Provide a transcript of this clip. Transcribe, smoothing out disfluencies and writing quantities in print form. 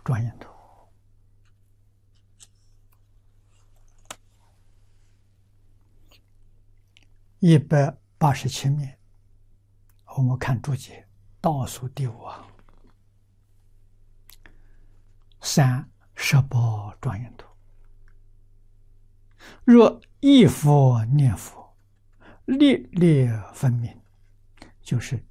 庄严图。187面，我们看注解，倒数第5行，3十宝庄严图。若忆佛念佛，历历分明，就是